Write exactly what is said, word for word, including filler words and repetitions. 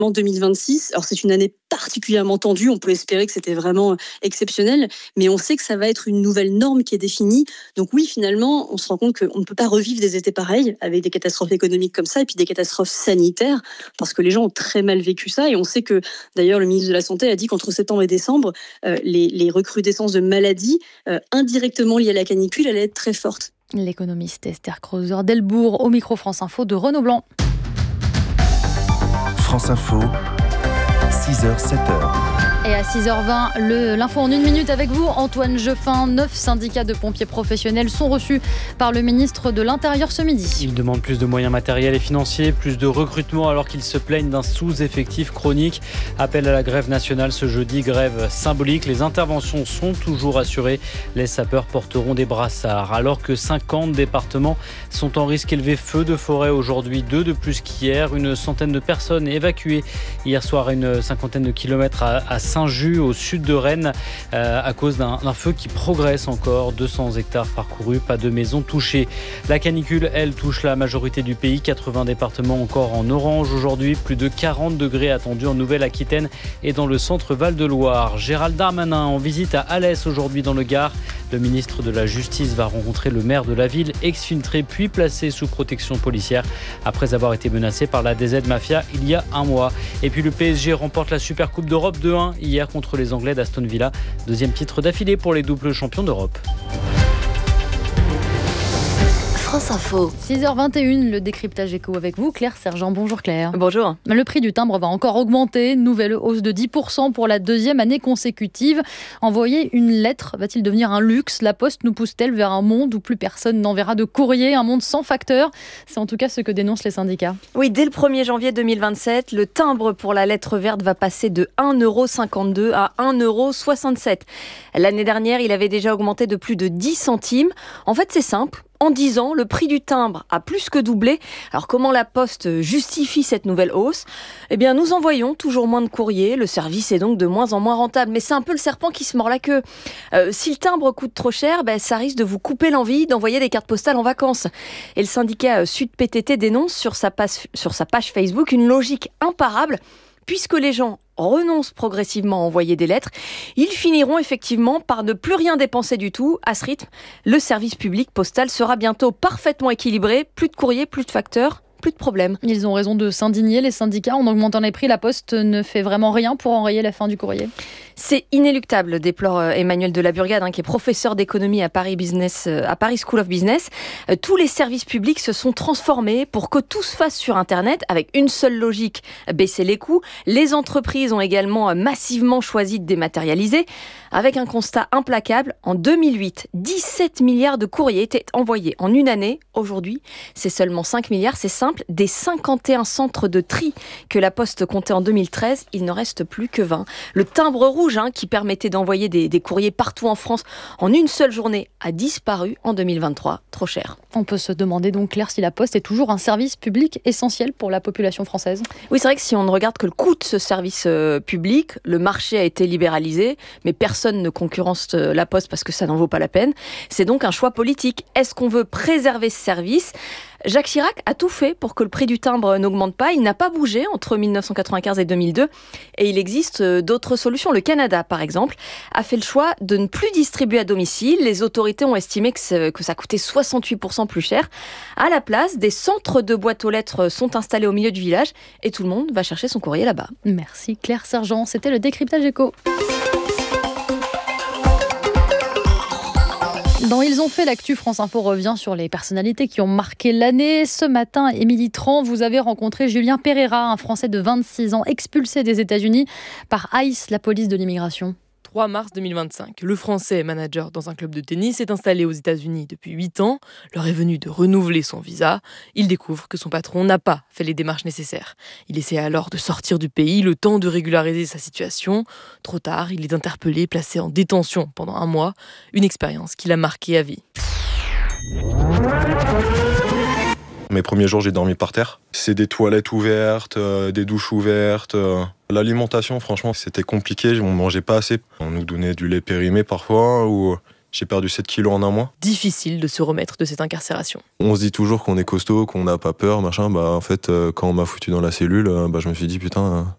en deux mille vingt-six. Alors c'est une année particulièrement tendue, on peut espérer que c'était vraiment exceptionnel, mais on sait que ça va être une nouvelle norme qui est définie. Donc oui, finalement, on se rend compte qu'on ne peut pas revivre des étés pareils avec des catastrophes économiques comme ça et puis des catastrophes sanitaires, parce que les gens ont très mal vécu ça. Et on sait que, d'ailleurs, le ministre de la Santé a dit qu'entre septembre et décembre, euh, les, les recrudescences de maladies euh, indirectement liées à la canicule allaient être très fortes. L'économiste Esther Krauser-Delbourg au micro France Info de Renaud Blanc. France Info, six heures sept heures. Et à six heures vingt, le, l'info en une minute avec vous, Antoine Jeffin. Neuf syndicats de pompiers professionnels sont reçus par le ministre de l'Intérieur ce midi. Ils demandent plus de moyens matériels et financiers, plus de recrutement alors qu'ils se plaignent d'un sous-effectif chronique. Appel à la grève nationale ce jeudi, grève symbolique. Les interventions sont toujours assurées. Les sapeurs porteront des brassards. Alors que cinquante départements sont en risque élevé feu de forêt aujourd'hui, deux de plus qu'hier. Une centaine de personnes évacuées hier soir à une cinquantaine de kilomètres à, à Saint-Just, au sud de Rennes, euh, à cause d'un, d'un feu qui progresse encore. deux cents hectares parcourus, pas de maisons touchées. La canicule, elle, touche la majorité du pays. quatre-vingts départements encore en orange aujourd'hui. Plus de quarante degrés attendus en Nouvelle-Aquitaine et dans le centre Val-de-Loire. Gérald Darmanin en visite à Alès aujourd'hui dans le Gard. Le ministre de la Justice va rencontrer le maire de la ville, exfiltré puis placé sous protection policière après avoir été menacé par la D Z Mafia il y a un mois. Et puis le P S G remporte la Supercoupe d'Europe deux un hier contre les Anglais d'Aston Villa. Deuxième titre d'affilée pour les doubles champions d'Europe. France Info. six heures vingt et une, le décryptage éco avec vous, Claire Sergent. Bonjour Claire. Bonjour. Le prix du timbre va encore augmenter. Nouvelle hausse de dix pour cent pour la deuxième année consécutive. Envoyer une lettre va-t-il devenir un luxe ? La Poste nous pousse-t-elle vers un monde où plus personne n'enverra de courrier, un monde sans facteur ? C'est en tout cas ce que dénoncent les syndicats. Oui, dès le premier janvier deux mille vingt-sept, le timbre pour la lettre verte va passer de un euro cinquante-deux à un euro soixante-sept. L'année dernière, il avait déjà augmenté de plus de dix centimes. En fait, c'est simple. En dix ans, le prix du timbre a plus que doublé. Alors comment la Poste justifie cette nouvelle hausse ? Eh bien, nous envoyons toujours moins de courriers. Le service est donc de moins en moins rentable. Mais c'est un peu le serpent qui se mord la queue. Euh, si le timbre coûte trop cher, ben, ça risque de vous couper l'envie d'envoyer des cartes postales en vacances. Et le syndicat Sud P T T dénonce sur sa page, sur sa page Facebook une logique imparable. Puisque les gens renoncent progressivement à envoyer des lettres, ils finiront effectivement par ne plus rien dépenser du tout. À ce rythme, le service public postal sera bientôt parfaitement équilibré. Plus de courrier, plus de facteurs, plus de problèmes. Ils ont raison de s'indigner, les syndicats. En augmentant les prix, la Poste ne fait vraiment rien pour enrayer la fin du courrier. C'est inéluctable, déplore Emmanuel de la Burgade, hein, qui est professeur d'économie à Paris Business, à Paris School of Business. Euh, tous les services publics se sont transformés pour que tout se fasse sur Internet, avec une seule logique, baisser les coûts. Les entreprises ont également massivement choisi de dématérialiser, avec un constat implacable. En deux mille huit, dix-sept milliards de courriers étaient envoyés en une année. Aujourd'hui, c'est seulement cinq milliards. C'est simple, des cinquante et un centres de tri que la Poste comptait en deux mille treize, il ne reste plus que vingt. Le timbre rouge, hein, qui permettait d'envoyer des, des courriers partout en France en une seule journée, a disparu en deux mille vingt-trois. Trop cher. On peut se demander donc, Claire, si la Poste est toujours un service public essentiel pour la population française. Oui, c'est vrai que si on ne regarde que le coût de ce service euh, public, le marché a été libéralisé, mais personne ne concurrence euh, la Poste parce que ça n'en vaut pas la peine. C'est donc un choix politique. Est-ce qu'on veut préserver ce service ? Jacques Chirac a tout fait pour que le prix du timbre n'augmente pas. Il n'a pas bougé entre dix-neuf cent quatre-vingt-quinze et deux mille deux. Et il existe d'autres solutions. Le Canada, par exemple, a fait le choix de ne plus distribuer à domicile. Les autorités ont estimé que, que ça coûtait soixante-huit pour cent plus cher. À la place, des centres de boîtes aux lettres sont installés au milieu du village et tout le monde va chercher son courrier là-bas. Merci Claire Sergent. C'était le décryptage éco. Dans Ils ont fait l'actu, France Info revient sur les personnalités qui ont marqué l'année. Ce matin, Émilie Tran, vous avez rencontré Julien Pereira, un Français de vingt-six ans, expulsé des États-Unis par ICE, la police de l'immigration. trois mars deux mille vingt-cinq, le Français, manager dans un club de tennis, est installé aux États-Unis depuis huit ans. L'heure est venue de renouveler son visa. Il découvre que son patron n'a pas fait les démarches nécessaires. Il essaie alors de sortir du pays, le temps de régulariser sa situation. Trop tard, il est interpellé, placé en détention pendant un mois. Une expérience qui l'a marqué à vie. Mes premiers jours, j'ai dormi par terre. C'est des toilettes ouvertes, euh, des douches ouvertes. Euh. L'alimentation, franchement, c'était compliqué. On mangeait pas assez. On nous donnait du lait périmé parfois, ou j'ai perdu sept kilos en un mois. Difficile de se remettre de cette incarcération. On se dit toujours qu'on est costaud, qu'on n'a pas peur, machin. Bah, en fait, euh, quand on m'a foutu dans la cellule, euh, bah, je me suis dit, putain,